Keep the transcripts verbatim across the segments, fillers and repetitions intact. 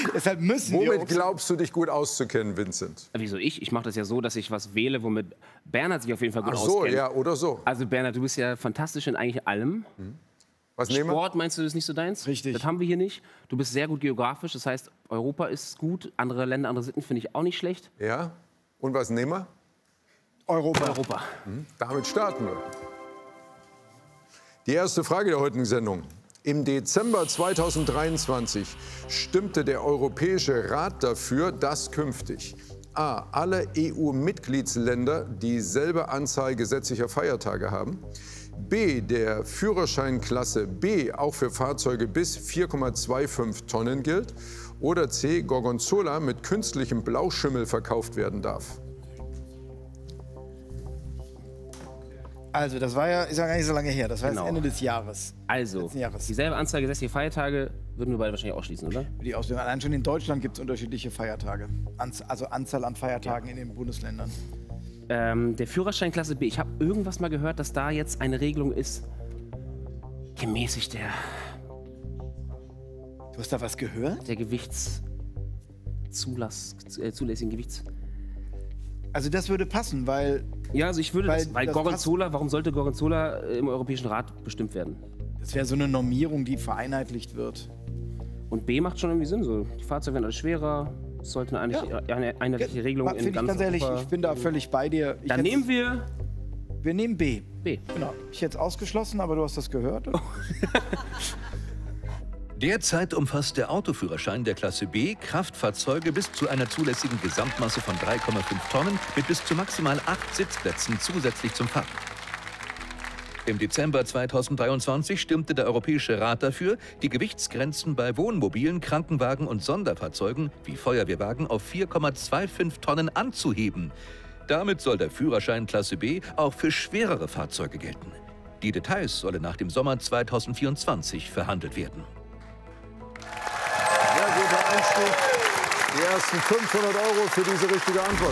Deshalb müssen wir Womit glaubst du dich gut auszukennen, Vincent? Wieso ich? Ich mache das ja so, dass ich was wähle, womit Bernhard sich auf jeden Fall gut Ach so, auskennt. ja, oder so. Also Bernhard, du bist ja fantastisch in eigentlich allem. Was nehmen wir? Sport, meinst du, ist nicht so deins? Richtig. Das haben wir hier nicht. Du bist sehr gut geografisch, das heißt, Europa ist gut. Andere Länder, andere Sitten finde ich auch nicht schlecht. Ja. Und was nehmen wir? Europa. Europa. Damit starten wir. Die erste Frage der heutigen Sendung. Im Dezember zweitausenddreiundzwanzig stimmte der Europäische Rat dafür, dass künftig a. alle E U-Mitgliedsländer dieselbe Anzahl gesetzlicher Feiertage haben, b. der Führerscheinklasse B auch für Fahrzeuge bis vier Komma fünfundzwanzig Tonnen gilt oder c. Gorgonzola mit künstlichem Blauschimmel verkauft werden darf. Also, das war ja, ist ja gar nicht so lange her. Das war Genau. das Ende des Jahres. Also, Letzten Jahres. dieselbe Anzahl gesetzlicher Feiertage würden wir beide wahrscheinlich ausschließen, oder? Die Ausdehnung. Allein schon in Deutschland gibt es unterschiedliche Feiertage. Anz also Anzahl an Feiertagen in den Bundesländern. Ähm, der Führerscheinklasse B, ich habe irgendwas mal gehört, dass da jetzt eine Regelung ist, gemäßigt der, Du hast da was gehört? der Gewichtszulass, äh, zulässigen Gewichts... Also das würde passen, weil Ja, also ich würde Weil das, weil das Gorgonzola, warum sollte Gorgonzola äh, im Europäischen Rat bestimmt werden? das wäre so eine Normierung, die vereinheitlicht wird. Und B macht schon irgendwie Sinn, so. Die Fahrzeuge werden alles schwerer, es sollte eine, Ja. eine einheitliche Regelung Finde in ich ganz ganz ehrlich, Europa. ich bin da völlig bei dir. Ich Dann hätte- nehmen wir wir nehmen B. B. Genau. Ich hätte es ausgeschlossen, aber du hast das gehört. Derzeit umfasst der Autoführerschein der Klasse B Kraftfahrzeuge bis zu einer zulässigen Gesamtmasse von drei Komma fünf Tonnen mit bis zu maximal acht Sitzplätzen zusätzlich zum Fahren. Im Dezember zweitausenddreiundzwanzig stimmte der Europäische Rat dafür, die Gewichtsgrenzen bei Wohnmobilen, Krankenwagen und Sonderfahrzeugen wie Feuerwehrwagen auf vier Komma fünfundzwanzig Tonnen anzuheben. Damit soll der Führerschein Klasse B auch für schwerere Fahrzeuge gelten. Die Details sollen nach dem Sommer zweitausendvierundzwanzig verhandelt werden. Sehr guter Einstieg. Die ersten fünfhundert Euro für diese richtige Antwort.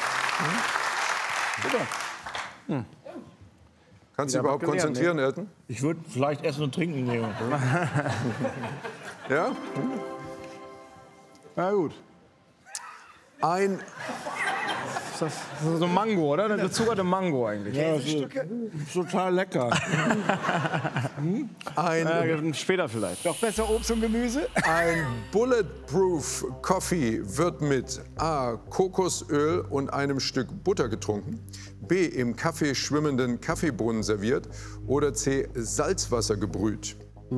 Super. Kannst du dich überhaupt gelernt, konzentrieren, Elton? Ich würde vielleicht Essen und Trinken nehmen. Ja? Na gut. Ein, Ist das, das ist so ein Mango, oder? Eine gezuckerte Mango eigentlich. Ja, das ist total lecker. ein, Äh, später vielleicht. Doch besser Obst und Gemüse? ein Bulletproof Coffee wird mit a. Kokosöl und einem Stück Butter getrunken, b. im Kaffee schwimmenden Kaffeebohnen serviert oder c. Salzwasser gebrüht.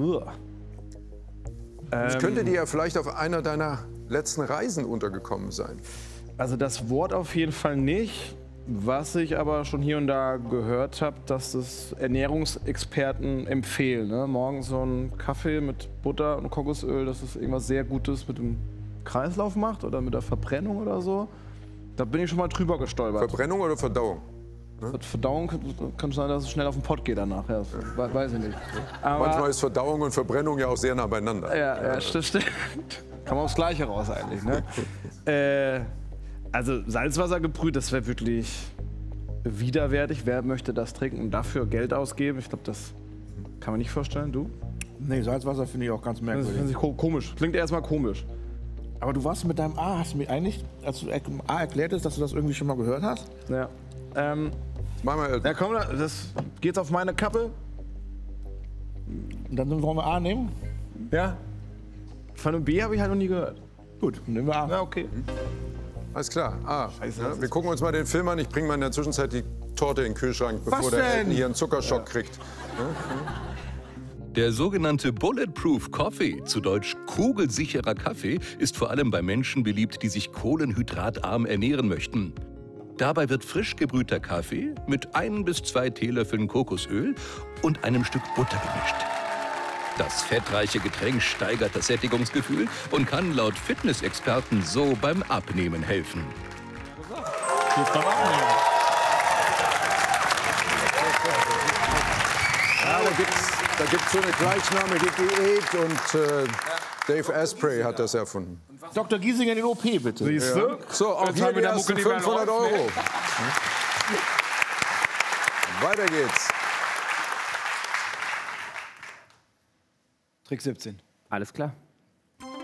Das könnte dir ja vielleicht auf einer deiner letzten Reisen untergekommen sein. Also das Wort auf jeden Fall nicht. Was ich aber schon hier und da gehört habe, dass das Ernährungsexperten empfehlen. Ne? Morgens so einen Kaffee mit Butter und Kokosöl, dass es irgendwas sehr Gutes mit dem Kreislauf macht oder mit der Verbrennung oder so. Da bin ich schon mal drüber gestolpert. Verbrennung oder Verdauung? Verdauung kann sein, dass es schnell auf den Pott geht danach. Ja, das weiß ich nicht. Aber Manchmal ist Verdauung und Verbrennung ja auch sehr nah beieinander. Ja, ja, stimmt, stimmt. Kann man aufs Gleiche raus eigentlich, ne? äh, also Salzwasser gebrüht, das wäre wirklich widerwärtig. Wer möchte das trinken und dafür Geld ausgeben? Ich glaube, das kann man nicht vorstellen. Du? Nee, Salzwasser finde ich auch ganz Das merkwürdig. finde ich ko komisch. Klingt erstmal komisch. Aber du warst mit deinem A, hast du mir eigentlich, als du A erklärt hast, dass du das irgendwie schon mal gehört hast? Ja. Ähm, Mach mal, Elton. ja, komm, das geht auf meine Kappe. Und dann wollen wir A nehmen? Ja. Von dem B habe ich halt noch nie gehört. Gut, nehmen wir A. Ja, okay. Alles klar. Ah, ja, wir gucken uns mal den Film an. Ich bringe mal in der Zwischenzeit die Torte in den Kühlschrank, bevor der denn? Elton hier einen Zuckerschock kriegt. Der sogenannte Bulletproof Coffee, zu Deutsch kugelsicherer Kaffee, ist vor allem bei Menschen beliebt, die sich kohlenhydratarm ernähren möchten. Dabei wird frisch gebrühter Kaffee mit ein bis zwei Teelöffeln Kokosöl und einem Stück Butter gemischt. Das fettreiche Getränk steigert das Sättigungsgefühl und kann laut Fitnessexperten so beim Abnehmen helfen. Ja, da gibt es da gibt's so eine gleichnamige Diät und äh, Dave Asprey hat das erfunden. Doktor Giesinger in den O P, bitte. Siehst du? So, auch Jetzt hier haben die wir der ersten Mucke, die wir fünfhundert noch Euro. Weiter geht's. Trick siebzehn. Alles klar.